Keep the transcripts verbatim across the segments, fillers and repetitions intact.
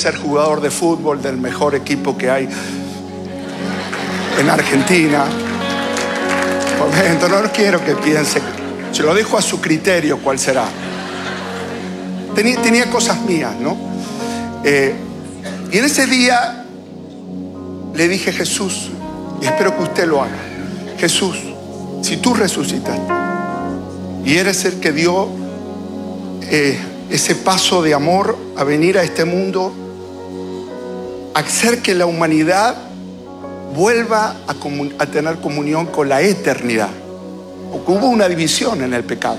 ser jugador de fútbol del mejor equipo que hay en Argentina. Entonces no quiero que piense, se lo dejo a su criterio cuál será. Tenía, tenía cosas mías, ¿no? Eh, y en ese día le dije: Jesús, y espero que usted lo haga, Jesús, si tú resucitaste y eres el que dio eh, ese paso de amor a venir a este mundo, a hacer que la humanidad vuelva a, comun- a tener comunión con la eternidad, porque hubo una división en el pecado,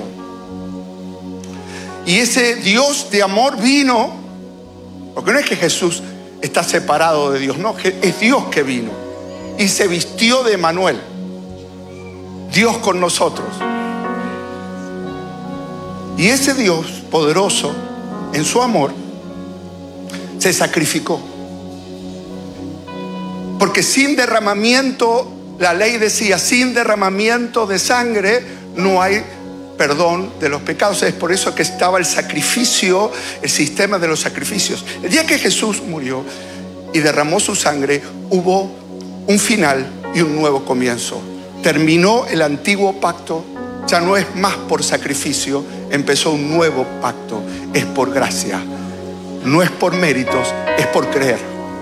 y ese Dios de amor vino, porque no es que Jesús está separado de Dios, no, es Dios que vino y se vistió de Emanuel, Dios con nosotros. Y ese Dios poderoso, en su amor, se sacrificó. Porque sin derramamiento, la ley decía, sin derramamiento de sangre no hay perdón de los pecados. Es por eso que estaba el sacrificio, el sistema de los sacrificios. El día que Jesús murió y derramó su sangre, hubo un final y un nuevo comienzo. Terminó el antiguo pacto, ya no es más por sacrificio, empezó un nuevo pacto, es por gracia, no es por méritos, es por creer.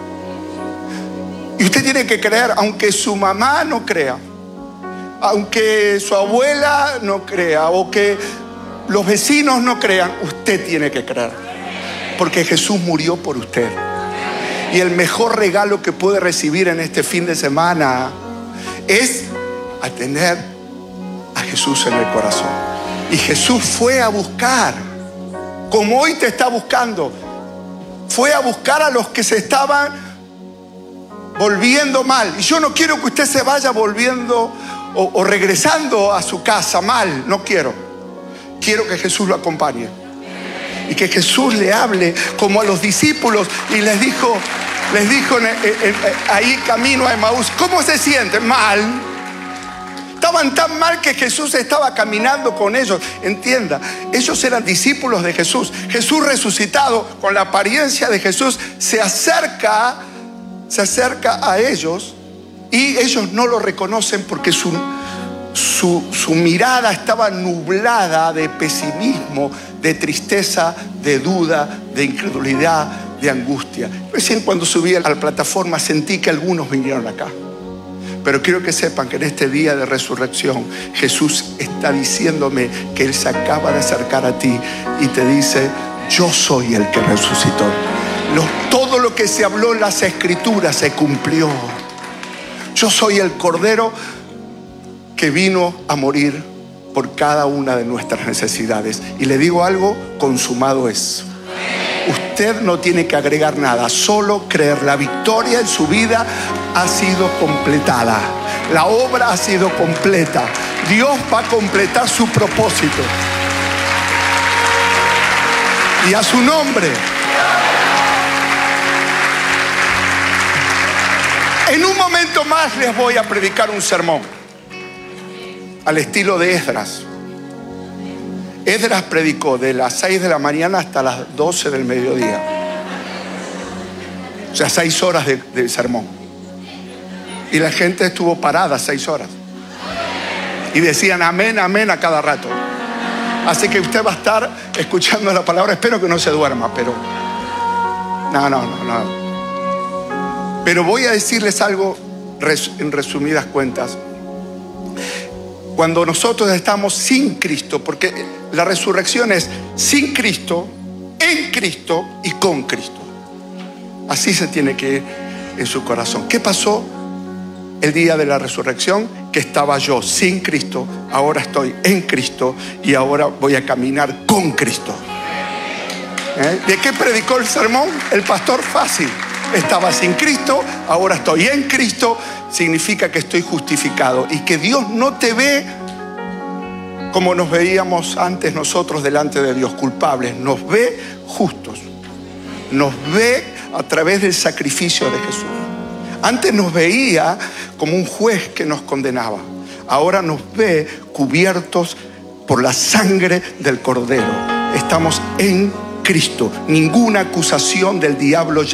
Y usted tiene que creer, aunque su mamá no crea, aunque su abuela no crea, o que los vecinos no crean, usted tiene que creer, porque Jesús murió por usted. Y el mejor regalo que puede recibir en este fin de semana es a tener a Jesús en el corazón. Y Jesús fue a buscar, como hoy te está buscando, fue a buscar a los que se estaban volviendo mal. Y yo no quiero que usted se vaya volviendo o, o regresando a su casa mal, no quiero. Quiero que Jesús lo acompañe y que Jesús le hable como a los discípulos y les dijo, les dijo en, en, en, ahí camino a Emaús, ¿cómo se sienten? Mal. Estaban tan mal que Jesús estaba caminando con ellos. Entienda, ellos eran discípulos de Jesús. Jesús resucitado, con la apariencia de Jesús, se acerca, se acerca a ellos y ellos no lo reconocen porque su, su, su mirada estaba nublada de pesimismo, de tristeza, de duda, de incredulidad, de angustia. Recién cuando subí a la plataforma sentí que algunos vinieron acá. Pero quiero que sepan que en este día de resurrección Jesús está diciéndome que Él se acaba de acercar a ti y te dice: yo soy el que resucitó. Lo, todo lo que se habló en las escrituras se cumplió. Yo soy el Cordero que vino a morir por cada una de nuestras necesidades. Y le digo algo, consumado es. Usted no tiene que agregar nada, solo creer. La victoria en su vida ha sido completada. La obra ha sido completa. Dios va a completar su propósito. Y a su nombre. En un momento más les voy a predicar un sermón al estilo de Esdras. Esdras predicó de las seis de la mañana hasta las doce del mediodía. O sea, seis horas de, de sermón. Y la gente estuvo parada seis horas. Y decían amén, amén a cada rato. Así que usted va a estar escuchando la palabra. Espero que no se duerma, pero... No, no, no, no. Pero voy a decirles algo en resumidas cuentas. Cuando nosotros estamos sin Cristo, porque la resurrección es sin Cristo, en Cristo y con Cristo. Así se tiene que ir en su corazón. ¿Qué pasó el día de la resurrección? Que estaba yo sin Cristo, ahora estoy en Cristo y ahora voy a caminar con Cristo. ¿Eh? ¿De qué predicó el sermón? El pastor fácil. Estaba sin Cristo, ahora estoy en Cristo. Significa que estoy justificado y que Dios no te ve como nos veíamos antes nosotros delante de Dios, culpables. Nos ve justos, nos ve a través del sacrificio de Jesús. Antes nos veía como un juez que nos condenaba, ahora nos ve cubiertos por la sangre del Cordero. Estamos en Cristo. Ninguna acusación del diablo